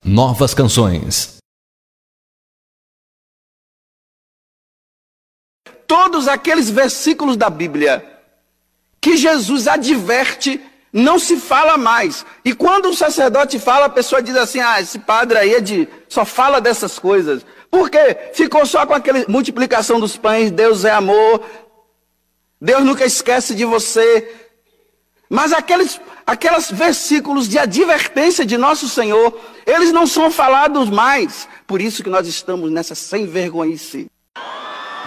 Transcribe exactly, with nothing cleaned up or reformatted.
Novas canções. Todos aqueles versículos da Bíblia que Jesus adverte, não se fala mais. E quando o sacerdote fala, a pessoa diz assim: ah, esse padre aí é de, só fala dessas coisas. Por quê? Ficou só com aquela multiplicação dos pães, Deus é amor, Deus nunca esquece de você. Mas aqueles, aqueles versículos de advertência de nosso Senhor, eles não são falados mais. Por isso que nós estamos nessa sem vergonhice.